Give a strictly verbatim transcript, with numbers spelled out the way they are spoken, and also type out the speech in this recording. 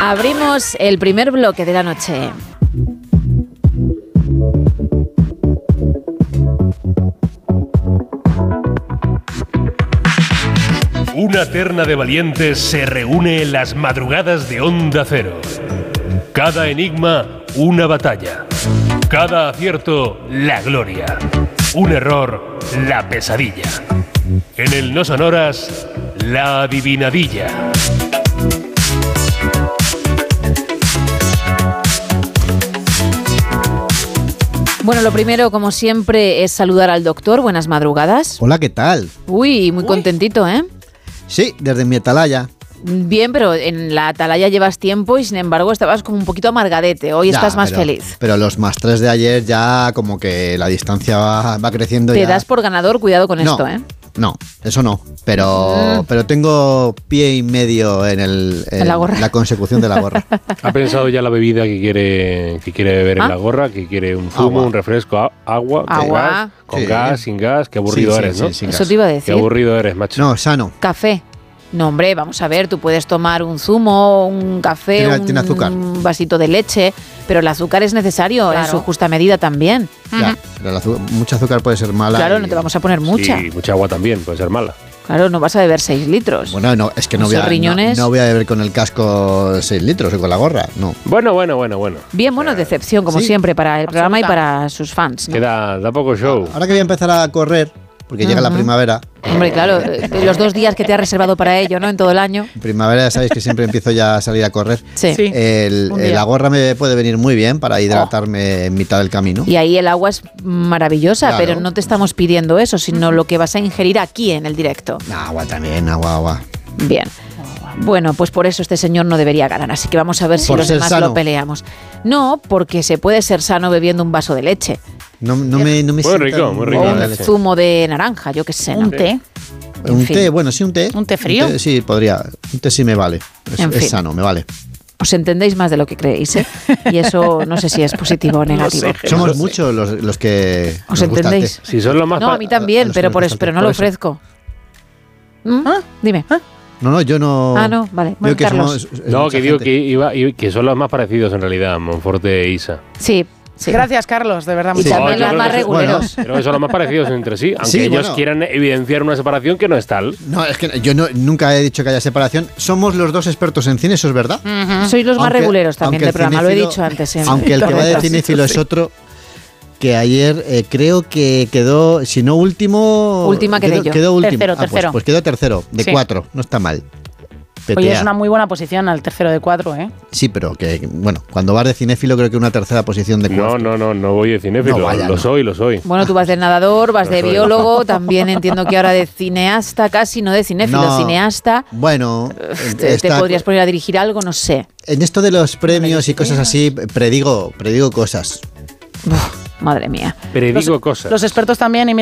Abrimos el primer bloque de la noche. Una terna de valientes se reúne en las madrugadas de Onda Cero. Cada enigma, una batalla. Cada acierto, la gloria. Un error, la pesadilla. En el No Sonoras, la adivinadilla. Bueno, lo primero, como siempre, es saludar al doctor. Buenas madrugadas. Hola, ¿qué tal? Uy, muy Uy. contentito, ¿eh? Sí, desde mi atalaya. Bien, pero en la atalaya llevas tiempo y sin embargo estabas como un poquito amargadete. Hoy ya, estás más pero, feliz. Pero los más tres de ayer ya como que la distancia va, va creciendo. Te ya. das por ganador, cuidado con no, esto, ¿eh? No, eso no. Pero, mm. pero tengo pie y medio en, el, en, ¿En la, gorra? la consecución de la gorra. ¿Ha pensado ya la bebida que quiere, que quiere beber ¿Ah? en la gorra? ¿Que quiere un zumo, agua. un refresco, a, agua? Agua. Gas, con sí. gas, sin gas. Qué aburrido sí, eres, sí, ¿no? Sí, eso te iba a decir. Qué aburrido eres, macho. No, sano. Café. No, hombre, vamos a ver, tú puedes tomar un zumo, un café, tiene, un tiene azúcar. vasito de leche, pero el azúcar es necesario claro. en su justa medida también. Ya, uh-huh. pero el azúcar, mucho azúcar puede ser mala. Claro, y... no te vamos a poner mucha. Sí, mucha agua también puede ser mala. Claro, no vas a beber seis litros. Bueno, no, es que no voy, a, no, no voy a beber con el casco seis litros o con la gorra, no. Bueno, bueno, bueno, bueno. Bien, bueno, decepción como ¿sí? siempre para el programa y para sus fans, ¿no? Queda, da poco show. Ahora que voy a empezar a correr, porque uh-huh. llega la primavera. Hombre, claro, los dos días que te has reservado para ello, ¿no? En todo el año. En primavera ya sabéis que siempre empiezo ya a salir a correr. Sí. sí. El, la gorra me puede venir muy bien para hidratarme oh. en mitad del camino. Y ahí el agua es maravillosa, claro. pero no te estamos pidiendo eso, sino lo que vas a ingerir aquí en el directo. Agua también, agua, agua. Bien. Bueno, pues por eso este señor no debería ganar, así que vamos a ver si por los demás sano. lo peleamos. No, porque se puede ser sano bebiendo un vaso de leche. No, no me, no me muy rico, muy rico. O un zumo de naranja, yo qué sé. Un ¿no? té. Un en té, fin. bueno, sí, un té. ¿Un té frío? Un té, sí, podría. Un té sí me vale. Es, en es fin. sano, me vale. Os entendéis más de lo que creéis, ¿eh? Y eso no sé si es positivo o negativo. No sé, Somos no muchos los, los que ¿Os entendéis? Si son los más no, a mí también, pero, por eso, pero no lo ofrezco. ¿Mm? ¿Ah? Dime. ¿Ah? No, no, yo no... Ah, no, vale. Bueno, que Carlos. Somos, no, que digo que, iba, que son los más parecidos en realidad, Monforte e Isa. Sí. Sí. Gracias, Carlos, de verdad. Y también los más reguleros. Pero son los más parecidos entre sí, aunque sí, ellos bueno. quieran evidenciar una separación que no es tal. No, es que yo no, nunca he dicho que haya separación. Somos los dos expertos en cine, eso es verdad. Uh-huh. Sois los más aunque, reguleros también del programa, lo he dicho antes. Siempre. Aunque el que va de cinéfilo es otro... que ayer eh, creo que quedó, si no último... Última quedé quedó, yo. Quedó último. Tercero, ah, pues, tercero. Pues quedó tercero, de sí. cuatro, no está mal. P T A. Oye, es una muy buena posición al tercero de cuatro, ¿eh? Sí, pero que, bueno, cuando vas de cinéfilo creo que una tercera posición de cuatro. No, no, no, no voy de cinéfilo, no, vaya, lo no. soy, lo soy. Bueno, tú vas de nadador, vas lo de soy. biólogo, también entiendo que ahora de cineasta casi, no de cinéfilo, no, cineasta. Bueno. ¿Te, está, ¿Te podrías poner a dirigir algo? No sé. En esto de los premios y cosas así, predigo, predigo cosas. Uf, madre mía. Predigo los, cosas. Los expertos también, y